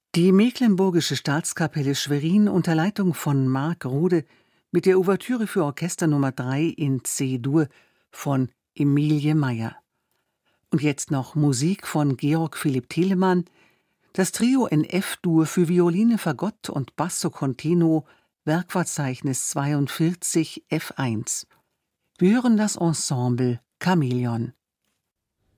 Die Mecklenburgische Staatskapelle Schwerin unter Leitung von Marc Rode mit der Ouvertüre für Orchester Nummer 3 in C-Dur von Emilie Meyer. Und jetzt noch Musik von Georg Philipp Telemann, das Trio in F-Dur für Violine, Fagott und Basso Continuo, Werkverzeichnis 42 F1. Wir hören das Ensemble Chamäleon.